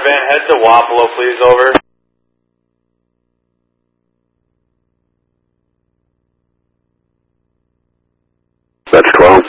Broadband, head to Wapello, please, over. That's 12.